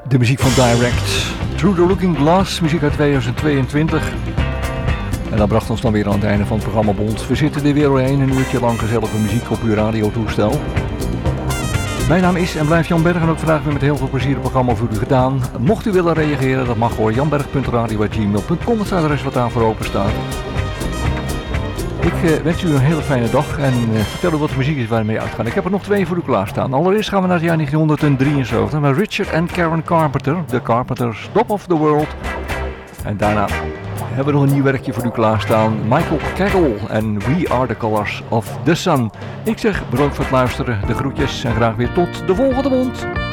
De muziek van Direct, Through the Looking Glass, muziek uit 2022. En dat bracht ons dan weer aan het einde van het programma Bond. We zitten er weer doorheen, een uurtje lang gezellige muziek op uw radiotoestel. Mijn naam is en blijft Jan Berg en ook vandaag weer met heel veel plezier het programma voor u gedaan. Mocht u willen reageren, dat mag hoor, janberg.radio@gmail.com, dat is het adres wat daarvoor open staat. Ik wens u een hele fijne dag en vertel u wat de muziek is waar we mee uitgaan. Ik heb er nog 2 voor u klaarstaan. Allereerst gaan we naar het jaar 1973 met Richard en Karen Carpenter, The Carpenters, Top of the World. En daarna hebben we nog een nieuw werkje voor u klaarstaan. Michael Cagle en We Are the Colors of the Sun. Ik zeg bedankt voor het luisteren, de groetjes en graag weer tot de volgende mond.